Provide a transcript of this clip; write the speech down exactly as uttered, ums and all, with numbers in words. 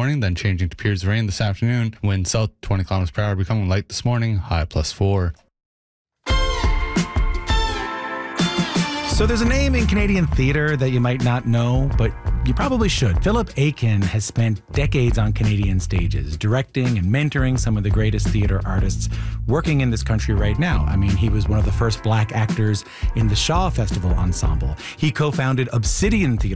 morning, then changing to periods of rain this afternoon. Wind south twenty kilometers per hour, becoming light this morning, high plus four. So there's a name in Canadian theatre that you might not know, but you probably should. Philip Aiken has spent decades on Canadian stages, directing and mentoring some of the greatest theatre artists working in this country right now. I mean, he was one of the first black actors in the Shaw Festival Ensemble. He co-founded Obsidian Theatre